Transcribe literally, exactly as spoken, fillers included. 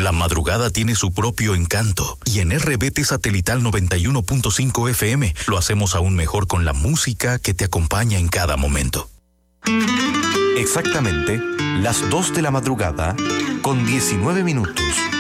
La madrugada tiene su propio encanto y en R B T Satelital noventa y uno punto cinco F M lo hacemos aún mejor con la música que te acompaña en cada momento. Exactamente las dos de la madrugada con diecinueve minutos.